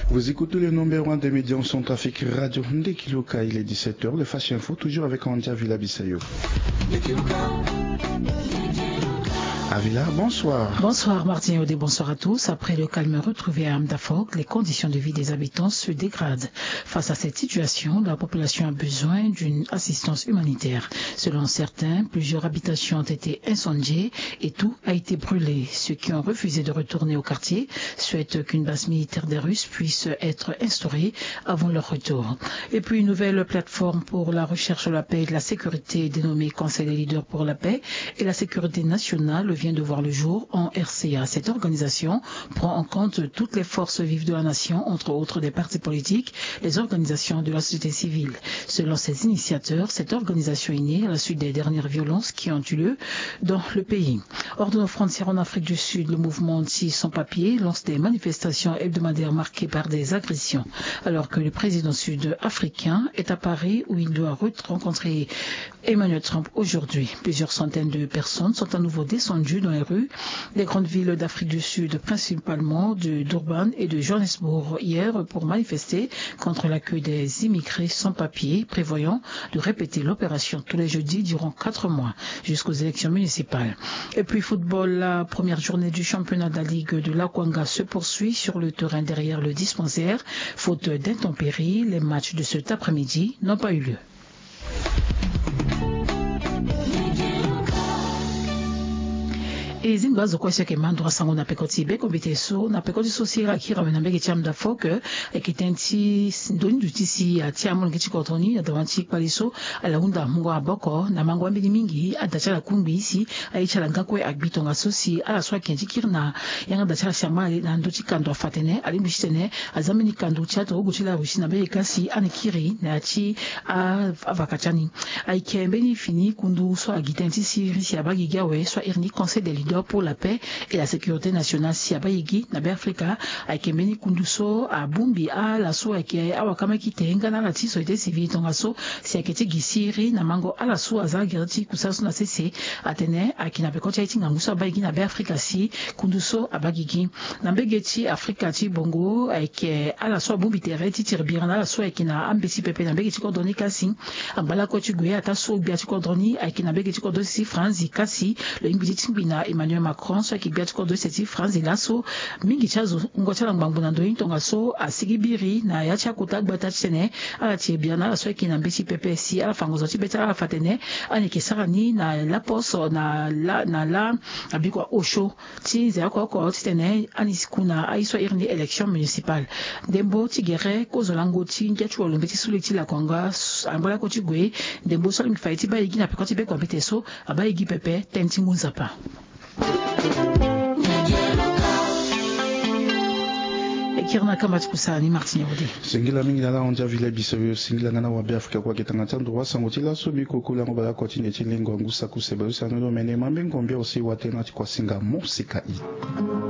Vous écoutez le numéro 1 des médias en Centrafrique Radio Ndekiluka, il est 17h, le Fashion Info, toujours avec Andia Villa-Bissayo. Avila, bonsoir. Bonsoir Martin Odé, bonsoir à tous. Après le calme retrouvé à Amdafok, les conditions de vie des habitants se dégradent. Face à cette situation, la population a besoin d'une assistance humanitaire. Selon certains, plusieurs habitations ont été incendiées et tout a été brûlé. Ceux qui ont refusé de retourner au quartier souhaitent qu'une base militaire des Russes puisse être instaurée avant leur retour. Et puis une nouvelle plateforme pour la recherche de la paix et de la sécurité dénommée Conseil des leaders pour la paix et la sécurité nationale vient de voir le jour en RCA. Cette organisation prend en compte toutes les forces vives de la nation, entre autres des partis politiques, les organisations de la société civile. Selon ses initiateurs, cette organisation est née à la suite des dernières violences qui ont eu lieu dans le pays. Hors de nos frontières en Afrique du Sud, le mouvement anti-sans-papiers lance des manifestations hebdomadaires marquées par des agressions. Alors que le président sud-africain est à Paris où il doit rencontrer Emmanuel Trump aujourd'hui. Plusieurs centaines de personnes sont à nouveau descendues dans les rues des grandes villes d'Afrique du Sud, principalement de Durban et de Johannesburg hier pour manifester contre l'accueil des immigrés sans papier, prévoyant de répéter l'opération tous les jeudis durant 4 mois jusqu'aux élections municipales. Et puis football, la première journée du championnat de la Ligue de l'Akwanga se poursuit sur le terrain derrière le dispensaire. Faute d'intempéries, les matchs de cet après-midi n'ont pas eu lieu. Ezimbazo kwa shake mandwa sango na pekoti beko biteso na pekoti sosira kira na mbege chamda foke ekitensi ndoni dutisi atiamo ngichi kotoni adawanchi kwaliso ala unda mungo aboko na mango ambili mingi adachala kumbi isi aichala ngakwe agbitonga sosi ala swa kenji kirna yanga dachala shamali na ndochi kando fatene alimbishene azamini kando chato oguchila rushina be kasi anikiri na chi avakachani aikembeni fini kundu so agitensi si abagi gawe so irni conseil des leaders pour la paix et la sécurité nationale si abayigi na Afrika aikembeni kunduso abumbi a la so ake awakama kitenga na la société civile tongaso si aketi gisiri na mango ala so azagirti kusaso na sese atene akina bekocha itinga nguso abayigi na Afrika si kunduso abagigi na mbegeti Afrika ti bongo ake ala so abumbi tereti tirbira na la so akina ambesi pepe na mbegeti kodoni kasi ambala ko tiguya ata so biati kodoni akina mbegeti kodoni si France kasi le imbiti bina Emmanuel Macron so ki biati kodoni seti France laso mingi chazo ngochala ngbangu na ndo intonga so asigibiri na ya cha kutagbata tsene ala tibiana la so akina mbesi pepe si ala fangozo ti beta ala fatene ani kesarani na la poso na la abikwa osho ti za ko tene ani sikuna aiso irni élection municipale dembo tigere kozolango ti ngechu olombeti suleti la konga ambola ko tigwe dembo so limfaiti ba yigi na pekoti be kompete so aba yigi pepe tenti munzapa kirna kamati kusani Martin Odé singila mingi la onja vile biso singila ngana wa Afrika kwa kitanga tando wa sango tila so bi kokula ngo bala kotine tilingo ngusa kuseba usano mene mambe ngombia osi watena kwa singa musika i